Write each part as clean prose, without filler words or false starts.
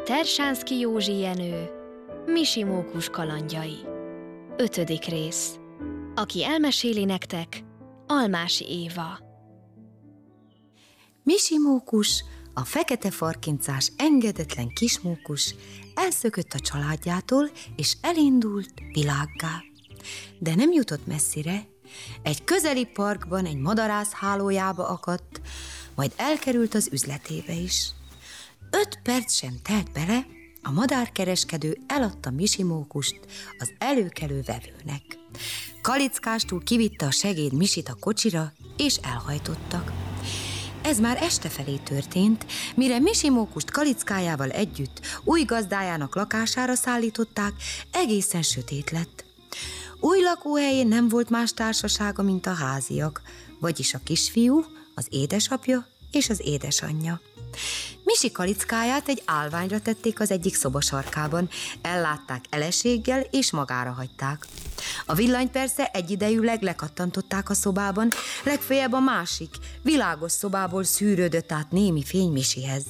Tersánszky Józsi Jenő, Misi Mókus kalandjai. 5. rész. Aki elmeséli nektek, Almási Éva. Misi Mókus, a fekete farkincás, engedetlen kismókus elszökött a családjától, és elindult világgá. De nem jutott messzire, egy közeli parkban egy madarász hálójába akadt, majd elkerült az üzletébe is. 5 perc sem telt bele, a madárkereskedő eladta Misi Mókust az előkelő vevőnek. Kalickástól kivitte a segéd Misit a kocsira, és elhajtottak. Ez már este felé történt, mire Misi Mókust Kalickájával együtt új gazdájának lakására szállították, egészen sötét lett. Új lakóhelyén nem volt más társasága, mint a háziak, vagyis a kisfiú, az édesapja és az édesanyja. Misi Kalickáját egy állványra tették az egyik szoba sarkában, ellátták eleséggel és magára hagyták. A villanyt persze egyidejűleg lekattantották a szobában, legfeljebb a másik, világos szobából szűrődött át némi fény Misihez.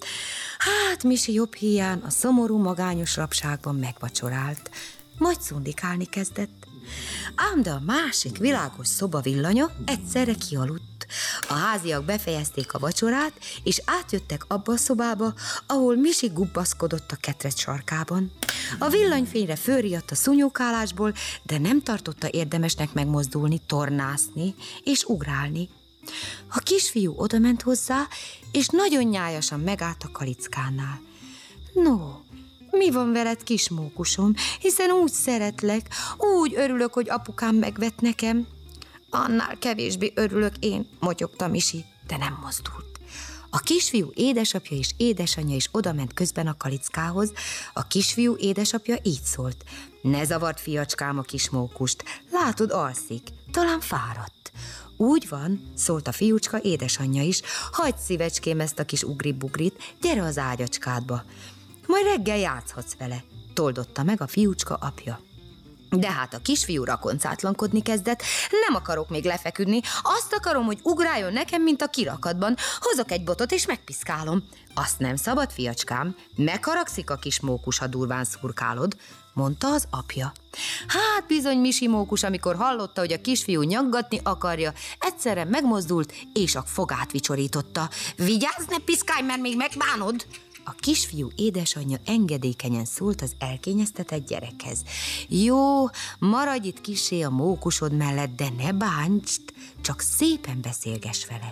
Hát Misi jobb híján a szomorú, magányos rabságban megvacsorált, majd szundikálni kezdett. Ám de a másik világos szoba villanya egyszerre kialudt. A háziak befejezték a vacsorát, és átjöttek abba a szobába, ahol Misi gubbaszkodott a ketrec sarkában. A villanyfényre fölriadt a szúnyókálásból, de nem tartotta érdemesnek megmozdulni, tornászni és ugrálni. A kisfiú odament hozzá, és nagyon nyájasan megállt a Kalickánál. No, mi van veled, kis mókusom, hiszen úgy szeretlek, úgy örülök, hogy apukám megvett nekem. Annál kevésbé örülök én, motyogta Misi, de nem mozdult. A kisfiú édesapja és édesanyja is odament közben a Kalickához. A kisfiú édesapja így szólt: ne zavard, fiacskám, a kis mókust, látod, alszik, talán fáradt. Úgy van, szólt a fiúcska édesanyja is, hagyd szívecském ezt a kis ugri-bugrit, gyere az ágyacskádba, majd reggel játszhatsz vele, toldotta meg a fiúcska apja. De hát a kisfiú rakoncátlankodni kezdett, nem akarok még lefeküdni, azt akarom, hogy ugráljon nekem, mint a kirakatban, hozok egy botot és megpiszkálom. Azt nem szabad, fiacskám, megharagszik a kis mókus, ha durván szurkálod, mondta az apja. Hát bizony Misi Mókus, amikor hallotta, hogy a kisfiú nyaggatni akarja, egyszerre megmozdult és a fogát vicsorította. Vigyázz, ne piszkálj, mert még megbánod! A kisfiú édesanyja engedékenyen szólt az elkényeztetett gyerekhez. Jó, maradj itt kissé a mókusod mellett, de ne bántsd, csak szépen beszélgess vele.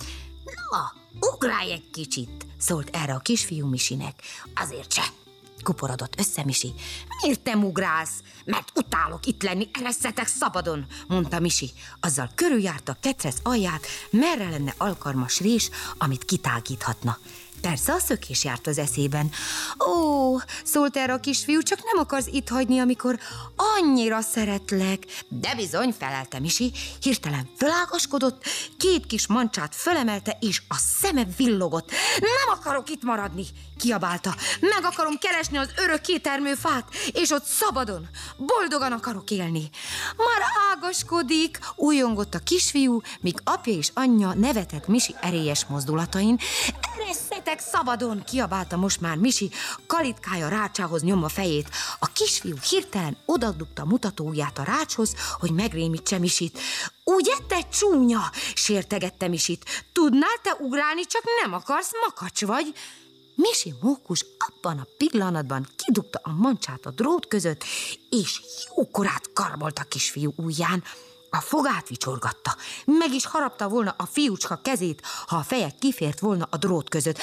Na, ugrálj egy kicsit, szólt erre a kisfiú Misinek. Azért se, kuporodott össze Misi. Miért nem ugrálsz? Mert utálok itt lenni, eresszetek szabadon, mondta Misi. Azzal körüljárta a ketrec alját, merre lenne alkalmas rés, amit kitágíthatna. Persze a szökés járt az eszében. Ó, szólt erre a kisfiú, csak nem akarsz itt hagyni, amikor annyira szeretlek. De bizony, felelte Misi, hirtelen fölágaskodott, 2 kis mancsát fölemelte, és a szeme villogott. Nem akarok itt maradni, kiabálta. Meg akarom keresni az örök étermőfát, és ott szabadon, boldogan akarok élni. Már ágaskodik, újongott a kisfiú, míg apja és anyja nevetett Misi erélyes mozdulatain. Eresszetek szabadon, kiabálta most már Misi, Kalitkája rácsához nyomva fejét. A kisfiú hirtelen odadugta a mutatóujját a rácshoz, hogy megrémítse Misit. Ugye, te csúnya, sértegette Misit. Tudnál te ugrálni, csak nem akarsz, makacs vagy. Misi Mókus abban a pillanatban kidugta a mancsát a drót között, és jókorát karbolt a kisfiú ujján. A fogát vicsorgatta, meg is harapta volna a fiúcska kezét, ha a feje kifért volna a drót között.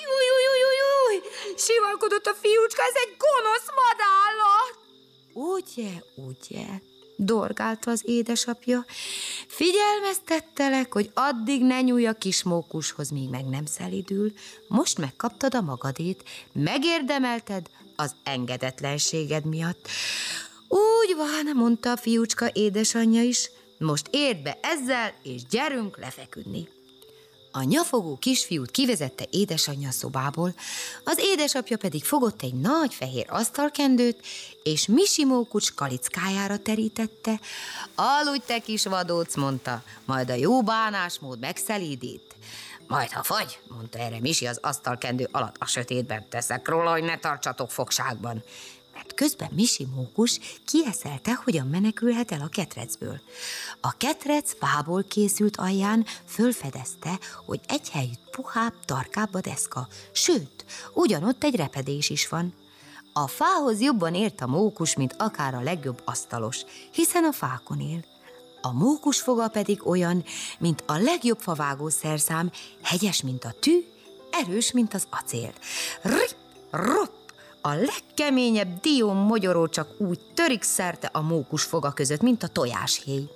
Júj, sivalkodott a fiúcska, ez egy gonosz vadállat! Ugye, dorgálta az édesapja. Figyelmeztettelek, hogy addig ne nyúlj a kis mókushoz, míg meg nem szelidül. Most megkaptad a magadét, megérdemelted az engedetlenséged miatt. Úgy van, mondta a fiúcska édesanyja is, most érd be ezzel, és gyerünk lefeküdni. A nyafogó kisfiút kivezette édesanyja szobából, az édesapja pedig fogott egy nagy fehér asztalkendőt, és Misi Mókus Kalickájára terítette. Aludj, te kis vadóc, mondta, majd a jó bánásmód megszelídít. Majd ha fagy, mondta erre Misi az asztalkendő alatt a sötétben. Teszek róla, hogy ne tartsatok fogságban. Mert közben Misi mókus kieszelte, hogyan menekülhet el a ketrecből. A ketrec fából készült alján fölfedezte, hogy egy helyütt puhább, tarkább a deszka, sőt, ugyanott egy repedés is van. A fához jobban ért a mókus, mint akár a legjobb asztalos, hiszen a fákon él. A mókus foga pedig olyan, mint a legjobb favágó szerszám, hegyes, mint a tű, erős, mint az acél. Rip, rop! A legkeményebb dió mogyoró csak úgy törik szerte a mókus foga között, mint a tojáshéj.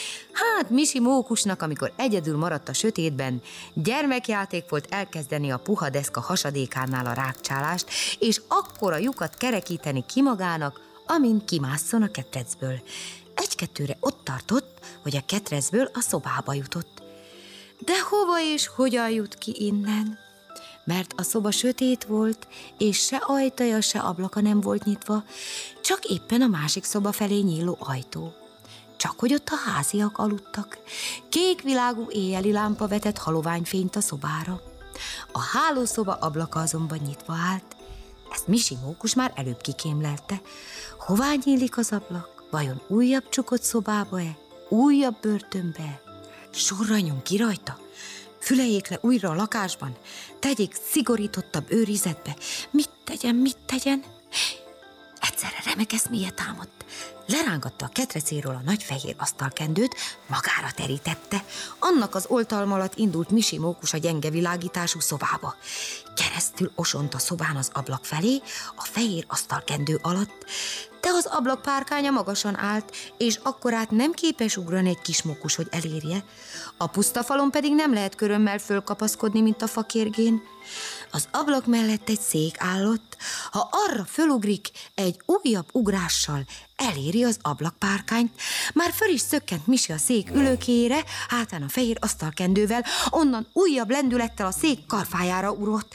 Hát Misi mókusnak, amikor egyedül maradt a sötétben, gyermekjáték volt elkezdeni a puha deszka hasadékánál a rákcsálást, és akkora lyukat kerekíteni ki magának, amint kimásszon a ketrecből. Egy-kettőre ott tartott, hogy a ketrecből a szobába jutott. De hova és hogyan jut ki innen? Mert a szoba sötét volt, és se ajtaja, se ablaka nem volt nyitva, csak éppen a másik szoba felé nyíló ajtó. Csak hogy ott a háziak aludtak. Kékvilágú éjjeli lámpa vetett haloványfényt a szobára. A hálószoba ablaka azonban nyitva állt. Ezt Misi mókus már előbb kikémlelte. Hová nyílik az ablak? Vajon újabb csukott szobába-e? Újabb börtönbe? Sorra nyom ki rajta? Füleljék le újra a lakásban? Tegyék szigorítottabb őrizetbe? Mit tegyen? Egyszerre remek eszméje támadt. Lerángatta a ketrecéről a nagy fehér asztalkendőt, magára terítette. Annak az oltalma alatt indult Misi mókus a gyenge világítású szobába. Keresztül osont a szobán az ablak felé, a fehér asztalkendő alatt, de az ablak párkánya magasan állt, és akkorát nem képes ugrani egy kis mókus, hogy elérje. A puszta falon pedig nem lehet körömmel fölkapaszkodni, mint a fakérgén. Az ablak mellett egy szék állott, ha arra fölugrik, egy újabb ugrással eléri az ablakpárkányt. Már föl is szökkent Misi a szék ülőkéjére, hátán a fehér asztalkendővel, onnan újabb lendülettel a szék karfájára ugrott.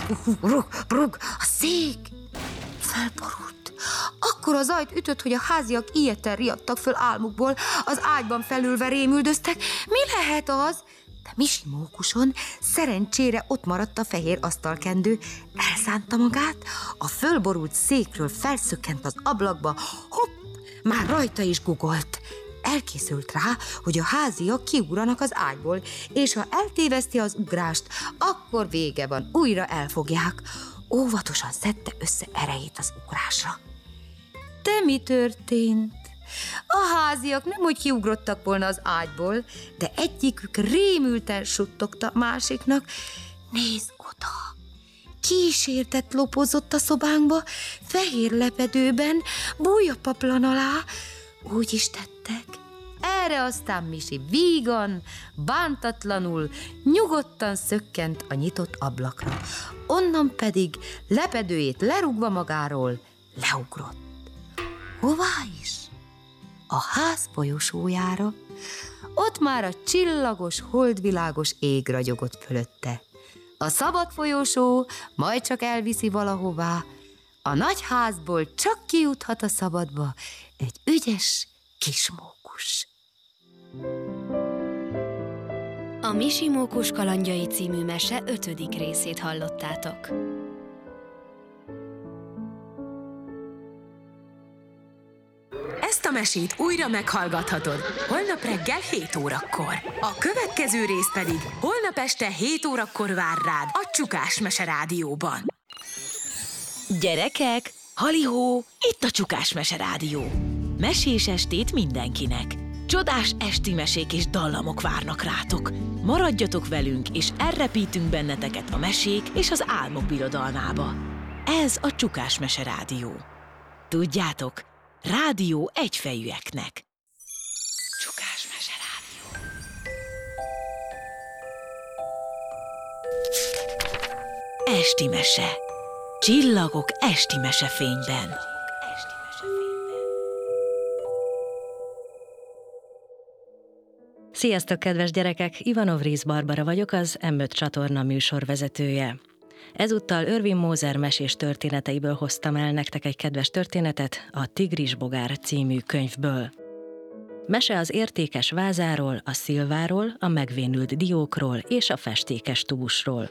Zsig-rug, a szék felborult. Akkor az ajt ütött, hogy a háziak ijedten riadtak föl álmukból, az ágyban felülve rémüldöztek. Mi lehet az? De Misi mókuson szerencsére ott maradt a fehér asztalkendő. Elszánta magát, a fölborult székről felszökkent az ablakba, hopp, már rajta is gugolt. Elkészült rá, hogy a háziak kiugranak az ágyból, és ha eltéveszti az ugrást, akkor vége van, újra elfogják. Óvatosan szedte össze erejét az ugrásra. De mi történt? A háziak nemhogy kiugrottak volna az ágyból, de egyikük rémülten suttogta a másiknak. Nézd oda! Kísértet lopozott a szobánkba, fehér lepedőben, bújapaplan alá. Úgy is tettek. Erre aztán Misi vígan, bántatlanul, nyugodtan szökkent a nyitott ablakra. Onnan pedig lepedőjét lerúgva magáról leugrott. Hová is? A ház folyosójára. Ott már a csillagos, holdvilágos ég ragyogott fölötte. A szabad folyosó majd csak elviszi valahová. A nagy házból csak kijuthat a szabadba egy ügyes kis mókus. A Misi mókus kalandjai című mese 5. részét hallottátok. Ezt a mesét újra meghallgathatod holnap reggel 7 órakor. A következő rész pedig holnap este 7 órakor vár rád a Csukás Mese Rádióban. Gyerekek, halihó, itt a Csukás Mese Rádió. Mesés estét mindenkinek. Csodás esti mesék és dallamok várnak rátok. Maradjatok velünk, és elrepítünk benneteket a mesék és az álmok birodalmába. Ez a Csukás Mese Rádió. Tudjátok, rádió egyfejűeknek. Csukás Mese Rádió. Esti mese. Csillagok esti mesefényben. Sziasztok, kedves gyerekek! Ivanov Rész Barbara vagyok, az M5 csatorna műsorvezetője. Ezúttal Irving Moser mesés történeteiből hoztam el nektek egy kedves történetet a Tigris Bogár című könyvből. Mese az értékes vázáról, a szilváról, a megvénült diókról és a festékes tubusról.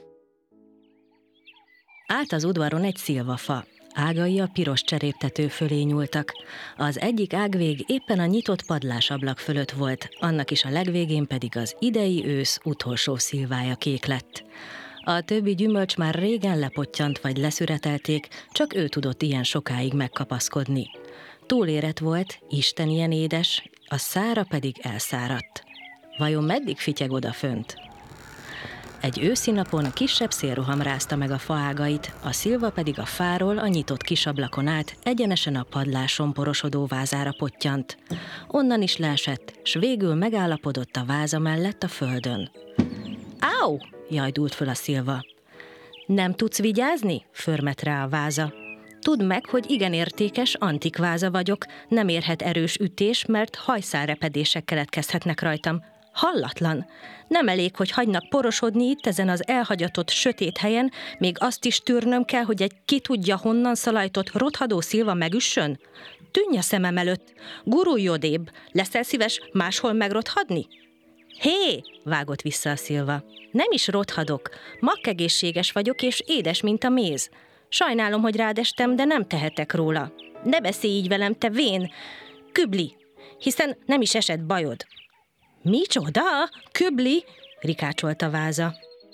Állt az udvaron egy szilvafa. Ágai a piros cseréptető fölé nyúltak. Az egyik ágvég éppen a nyitott padlásablak fölött volt, annak is a legvégén pedig az idei ősz utolsó szilvája kék lett. A többi gyümölcs már régen lepottyant vagy leszüretelték, csak ő tudott ilyen sokáig megkapaszkodni. Túlérett volt, Isten ilyen édes, a szára pedig elszáradt. Vajon meddig fityeg odafönt? Egy őszi napon kisebb szélroham rázta meg a faágait, a szilva pedig a fáról a nyitott kisablakon át egyenesen a padláson porosodó vázára pottyant. Onnan is leesett, s végül megállapodott a váza mellett a földön. Áú! Jajdult föl a szilva. Nem tudsz vigyázni? Förmet rá a váza. Tudd meg, hogy igen értékes, antik váza vagyok, nem érhet erős ütés, mert hajszálrepedések keletkezhetnek rajtam. Hallatlan! Nem elég, hogy hagynak porosodni itt ezen az elhagyatott sötét helyen, még azt is tűrnöm kell, hogy egy ki tudja honnan szalajtott rothadó szilva megüssön? Tűnj a szemem előtt! Gurulj odébb! Leszel szíves máshol megrothadni? Hé! Vágott vissza a szilva. Nem is rothadok. Makkegészséges vagyok, és édes, mint a méz. Sajnálom, hogy rád estem, de nem tehetek róla. Ne beszélj így velem, te vén! Kübli! Hiszen nem is esett bajod. Micsoda? Kübli? Rikácsolt a váza.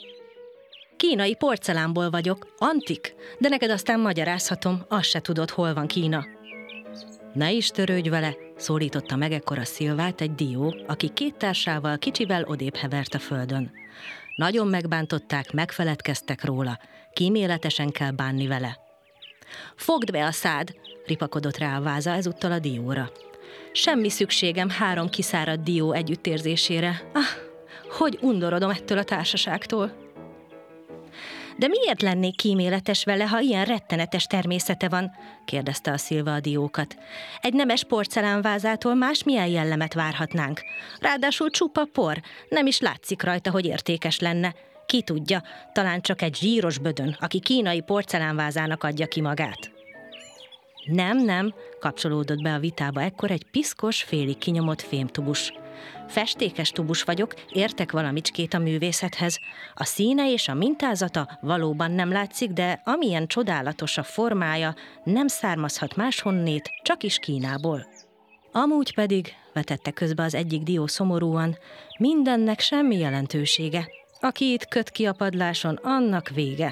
Kínai porcelánból vagyok, antik, de neked aztán magyarázhatom, azt se tudod, hol van Kína. Ne is törődj vele, szólította meg ekkor a szilvát egy dió, aki két társával kicsivel odébb hevert a földön. Nagyon megbántották, megfeledkeztek róla, kíméletesen kell bánni vele. Fogd be a szád, ripakodott rá a váza ezúttal a dióra. Semmi szükségem 3 kiszáradt dió együttérzésére. Hogy undorodom ettől a társaságtól. De miért lennék kíméletes vele, ha ilyen rettenetes természete van? Kérdezte a szilva a diókat. Egy nemes porcelánvázától másmilyen jellemet várhatnánk. Ráadásul csupa por, nem is látszik rajta, hogy értékes lenne. Ki tudja, talán csak egy zsíros bödön, aki kínai porcelánvázának adja ki magát. Nem, kapcsolódott be a vitába ekkor egy piszkos, félig kinyomott fémtubus. Festékes tubus vagyok, értek valamicskét a művészethez. A színe és a mintázata valóban nem látszik, de amilyen csodálatos a formája, nem származhat máshonnét, csak is Kínából. Amúgy pedig, vetette közbe az egyik dió szomorúan, mindennek semmi jelentősége. Aki itt köt ki a padláson, annak vége.